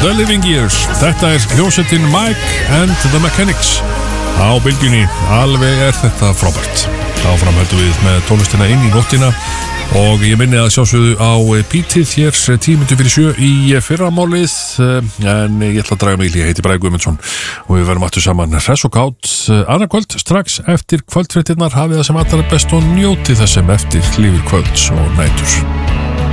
The Living Years. Þetta hljómsveitin Mike and the Mechanics á bylgjunni. Alveg þetta frábært. Áfram höldum við með tónlistina inn í nóttina og ég minni að sjálfsögðu á Pítið hér 6:10 í fyrramálið, en ég ætla að draga mig í hlé. Ég heiti Bragi Guðmundsson og við verðum aftur saman hress og kátt annað kvöld strax eftir kvöldfréttirnar. Hafið það sem allra best og njótið það sem eftir lifir kvölds og nætur.